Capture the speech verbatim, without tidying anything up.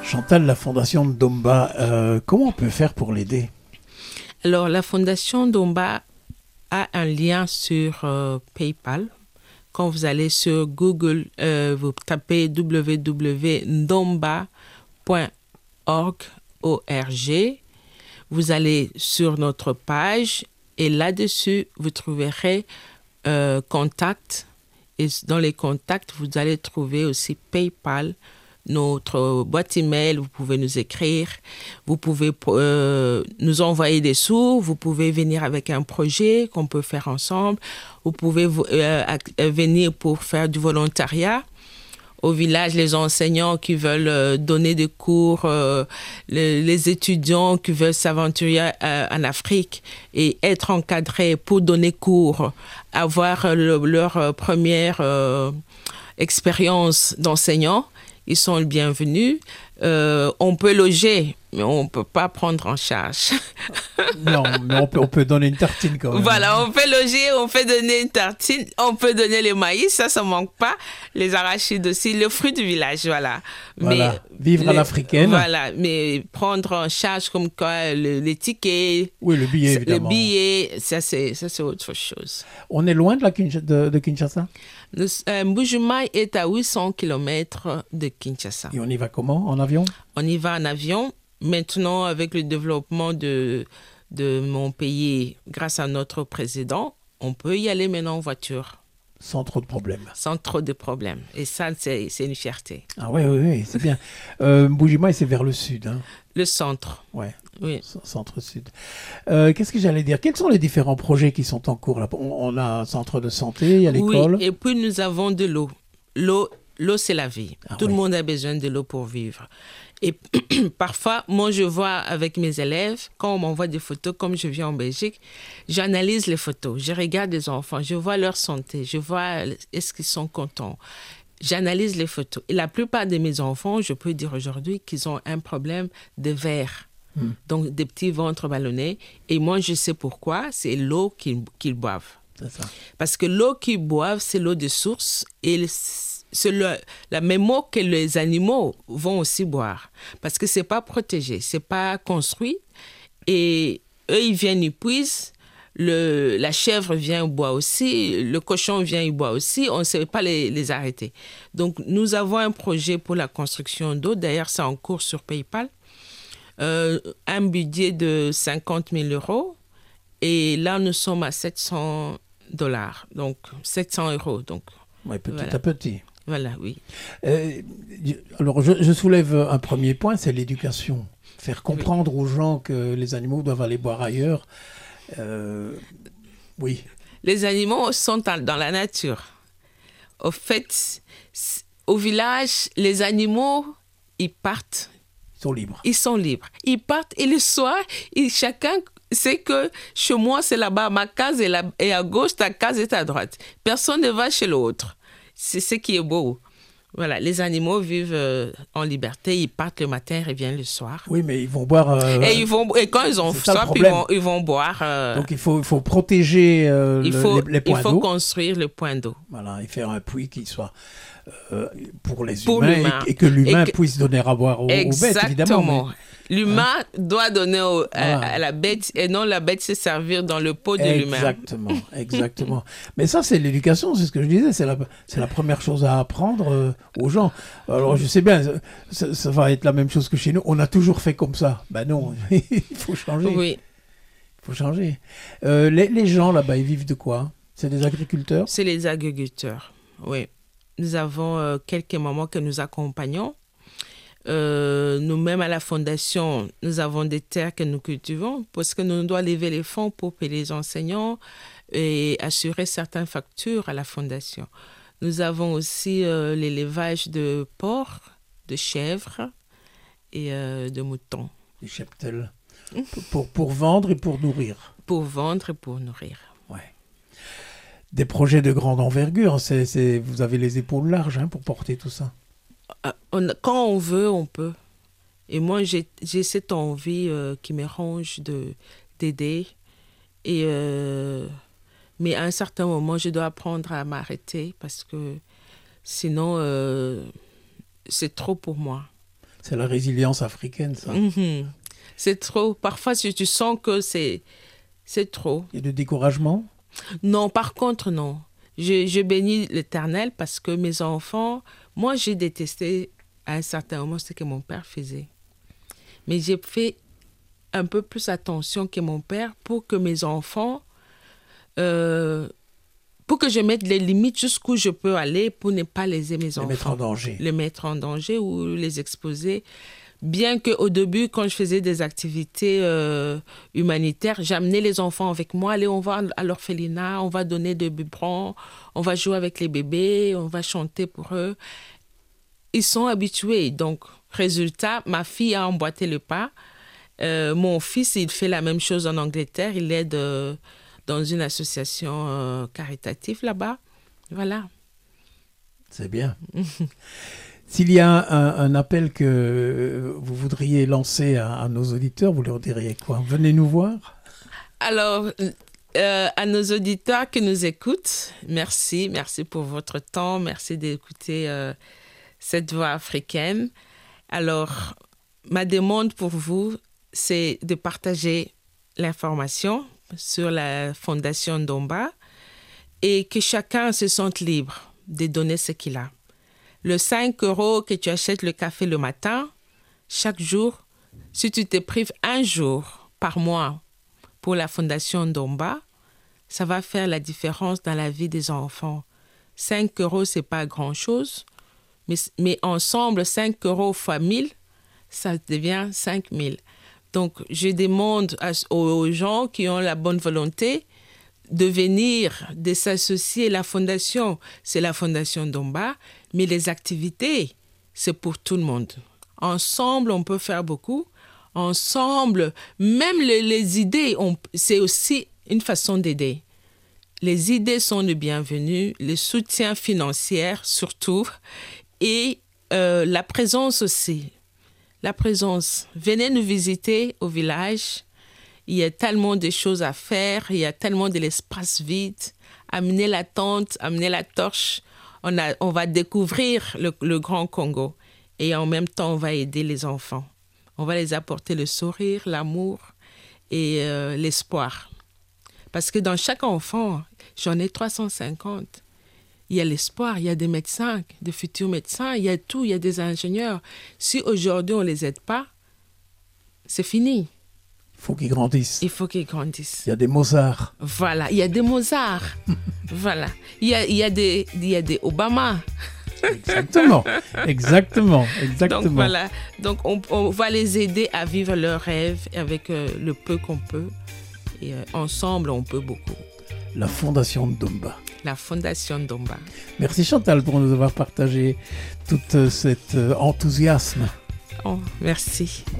Chantal, la fondation Ndomba, euh, comment on peut faire pour l'aider? Alors, la fondation Ndomba a un lien sur euh, PayPal. Quand vous allez sur Google, euh, vous tapez w w w point ndomba point org, O R G. Vous allez sur notre page et là-dessus, vous trouverez euh, contact. Et dans les contacts, vous allez trouver aussi PayPal, notre boîte email. Vous pouvez nous écrire, vous pouvez euh, nous envoyer des sous, vous pouvez venir avec un projet qu'on peut faire ensemble, vous pouvez euh, venir pour faire du volontariat. Au village, les enseignants qui veulent euh, donner des cours, euh, les, les étudiants qui veulent s'aventurer euh, en Afrique et être encadrés pour donner cours, avoir le, leur euh, première euh, expérience d'enseignant, ils sont les bienvenus. Euh, on peut loger, mais on ne peut pas prendre en charge. Non, mais on peut, on peut donner une tartine quand même. Voilà, on peut loger, on peut donner une tartine, on peut donner le maïs, ça, ça ne manque pas. Les arachides aussi, le fruit du village, voilà. Voilà, mais vivre le, à l'africaine. Voilà, mais prendre en charge comme quoi le, les tickets. Oui, le billet, évidemment. Le billet, ça c'est, ça, c'est autre chose. On est loin de, la Kinshasa, de, de Kinshasa? Le, euh, Mbuji-Mayi est à huit cents kilomètres de Kinshasa. Et on y va comment? En avion? On y va en avion. Maintenant, avec le développement de, de mon pays, grâce à notre président, on peut y aller maintenant en voiture. Sans trop de problèmes. Sans trop de problèmes. Et ça, c'est, c'est une fierté. Ah oui, oui, oui, c'est bien. euh, Mbuji-Mayi, c'est vers le sud. Hein. Le centre. Ouais. Oui. Centre-sud. Euh, qu'est-ce que j'allais dire? Quels sont les différents projets qui sont en cours là? On, on a un centre de santé, il y a l'école. Oui, et puis nous avons de l'eau. L'eau, l'eau c'est la vie. Ah, Tout oui. le monde a besoin de l'eau pour vivre. Et parfois, moi, je vois avec mes élèves, quand on m'envoie des photos, comme je viens en Belgique, j'analyse les photos, je regarde les enfants, je vois leur santé, je vois est-ce qu'ils sont contents. J'analyse les photos. Et la plupart de mes enfants, je peux dire aujourd'hui qu'ils ont un problème de verre. Hmm. Donc, des petits ventres ballonnés. Et moi, je sais pourquoi. C'est l'eau qu'ils, qu'ils boivent. C'est ça. Parce que l'eau qu'ils boivent, c'est l'eau de source. Et c'est le, la même eau que les animaux vont aussi boire. Parce que ce n'est pas protégé, ce n'est pas construit. Et eux, ils viennent, ils puisent. Le, la chèvre vient, il boit aussi. Le cochon vient, il boit aussi. On ne sait pas les, les arrêter. Donc, nous avons un projet pour la construction d'eau. D'ailleurs, c'est en cours sur PayPal. Euh, un budget de cinquante mille euros. Et là, nous sommes à sept cents dollars. Donc, sept cents euros. Donc, oui, petit voilà. à petit. Voilà, oui. Euh, alors, je, je soulève un premier point, c'est l'éducation. Faire comprendre oui. aux gens que les animaux doivent aller boire ailleurs. Euh, oui. Les animaux sont dans la nature. Au fait, au village, les animaux, ils partent. Ils sont libres. Ils sont libres. Ils partent et le soir, ils, chacun sait que chez moi, c'est là-bas, ma case est, là, est à gauche, ta case est à droite. Personne ne va chez l'autre. C'est ce qui est beau. Voilà, les animaux vivent euh, en liberté, ils partent le matin, ils reviennent le soir. Oui, mais ils vont boire... Euh, et, ils vont, et quand ils ont soif, ils vont, ils vont boire... Euh, Donc il faut, il faut protéger euh, il faut, le, les, les points d'eau. Il faut construire le point d'eau. Voilà, et faire un puits qui soit euh, pour les pour humains l'humain. Et, et que l'humain et que, puisse donner à boire aux, aux bêtes, évidemment. Mais... L'humain hein? doit donner au, à, voilà. à la bête et non la bête se servir dans le pot de l'humain. Exactement, exactement. Mais ça, c'est l'éducation, c'est ce que je disais, c'est la, c'est la première chose à apprendre euh, aux gens. Alors, je sais bien, ça, ça va être la même chose que chez nous. On a toujours fait comme ça. Ben non, il faut changer. Oui. Il faut changer. Euh, les, les gens là-bas, ils vivent de quoi? C'est des agriculteurs? C'est les agriculteurs, oui. Nous avons euh, quelques mamans que nous accompagnons. Euh, nous-mêmes à la fondation, nous avons des terres que nous cultivons parce que nous devons lever les fonds pour payer les enseignants et assurer certaines factures à la fondation. Nous avons aussi euh, l'élevage de porcs, de chèvres et euh, de moutons. Des cheptels. Mmh. Pour, pour vendre et pour nourrir. Pour vendre et pour nourrir. Ouais. Des projets de grande envergure, c'est, c'est, vous avez les épaules larges hein, pour porter tout ça. On, quand on veut, on peut. Et moi, j'ai, j'ai cette envie euh, qui me ronge de, d'aider. Et, euh, mais à un certain moment, je dois apprendre à m'arrêter parce que sinon, euh, c'est trop pour moi. c'est la résilience africaine, ça. Mm-hmm. C'est trop. Parfois, tu, tu sens que c'est, c'est trop. Il y a du découragement? Non, par contre, non. Je, je bénis l'Éternel parce que mes enfants, moi, j'ai détesté à un certain moment ce que mon père faisait. Mais j'ai fait un peu plus attention que mon père pour que mes enfants, euh, pour que je mette les limites jusqu'où je peux aller pour ne pas léser mes Les enfants. mettre en danger. Les mettre en danger ou les exposer. Bien qu'au début, quand je faisais des activités euh, humanitaires, j'amenais les enfants avec moi. Allez, on va à l'orphelinat, on va donner des biberons, on va jouer avec les bébés, on va chanter pour eux. Ils sont habitués. Donc, résultat, ma fille a emboîté le pas. Euh, mon fils, il fait la même chose en Angleterre. Il aide euh, dans une association euh, caritative là-bas. Voilà. C'est bien. S'il y a un, un appel que vous voudriez lancer à, à nos auditeurs, vous leur diriez quoi? Venez nous voir. Alors, euh, à nos auditeurs qui nous écoutent, merci. Merci pour votre temps. Merci d'écouter euh, cette voix africaine. Alors, ma demande pour vous, c'est de partager l'information sur la Fondation Ndomba et que chacun se sente libre de donner ce qu'il a. Le cinq euros que tu achètes le café le matin, chaque jour, si tu te prives un jour par mois pour la Fondation Ndomba, ça va faire la différence dans la vie des enfants. cinq euros, ce n'est pas grand-chose, mais, mais ensemble, cinq euros fois mille, ça devient cinq mille. Donc, je demande à, aux gens qui ont la bonne volonté de venir, de s'associer. La fondation, c'est la Fondation Ndomba, mais les activités, c'est pour tout le monde. Ensemble, on peut faire beaucoup. Ensemble, même les, les idées, on, c'est aussi une façon d'aider. Les idées sont les bienvenues, le soutien financier surtout, et euh, la présence aussi. La présence. Venez nous visiter au village. Il y a tellement de choses à faire, il y a tellement de l'espace vide. Amenez la tente, amenez la torche. On, a, on va découvrir le, le Grand Congo. Et en même temps, on va aider les enfants. On va les apporter le sourire, l'amour et euh, l'espoir. Parce que dans chaque enfant, j'en ai trois cent cinquante. Il y a l'espoir, il y a des médecins, des futurs médecins, il y a tout, il y a des ingénieurs. Si aujourd'hui on ne les aide pas, c'est fini. Il faut qu'ils grandissent. Il faut qu'ils grandissent. Il y a des Mozart. Voilà, il y a des Mozart. Voilà. Il y a, il y a des, il y a des Obama. Exactement. Exactement. Exactement. Donc voilà. Donc on, on va les aider à vivre leurs rêves avec euh, le peu qu'on peut. Et euh, ensemble, on peut beaucoup. La Fondation Ndomba. La Fondation Ndomba. Merci Chantal pour nous avoir partagé tout euh, cet euh, enthousiasme. Oh, merci.